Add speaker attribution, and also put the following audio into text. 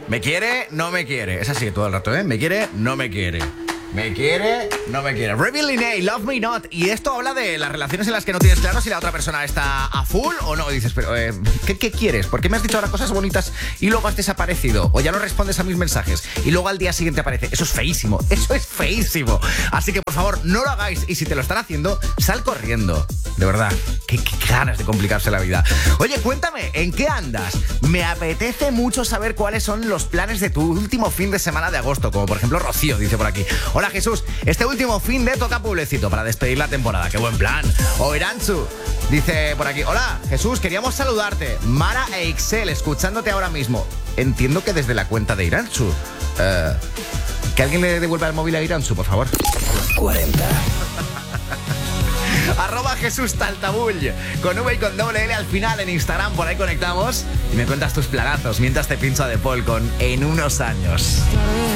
Speaker 1: ¿Me quiere? No me quiere. Es así todo el rato, ¿eh? ¿Me quiere? No me quiere. Me quiere, no me quiere. Rebel Linney, Love Me Not. Y esto habla de las relaciones en las que no tienes claro si la otra persona está a full o no. Y dices, pero ¿qué quieres? ¿Por qué me has dicho ahora cosas bonitas y luego has desaparecido? O ya no respondes a mis mensajes y luego al día siguiente aparece. Eso es feísimo. Eso es feísimo. Así que por favor, no lo hagáis. Y si te lo están haciendo, sal corriendo. De verdad, qué ganas de complicarse la vida. Oye, cuéntame, ¿en qué andas? Me apetece mucho saber cuáles son los planes de tu último fin de semana de agosto. Como por ejemplo Rocío, dice por aquí. Hola Jesús, este último fin de toca pueblecito para despedir la temporada. ¡Qué buen plan! O Iranzu dice por aquí. Hola Jesús, queríamos saludarte. Mara e Ixel, escuchándote ahora mismo. Entiendo que desde la cuenta de Iranzu. Que alguien le devuelva el móvil a Iranzu, por favor.
Speaker 2: 40.
Speaker 1: @Jesús Taltabull, con V y con doble L al final en Instagram, por ahí conectamos y me cuentas tus planazos mientras te pincho a De Paul con En unos años.